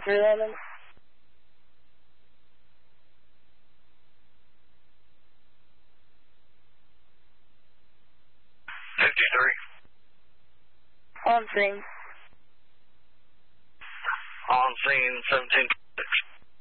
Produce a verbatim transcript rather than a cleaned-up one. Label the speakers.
Speaker 1: three eleven.
Speaker 2: fifty-three.
Speaker 1: On scene.
Speaker 2: On scene, seventeen six.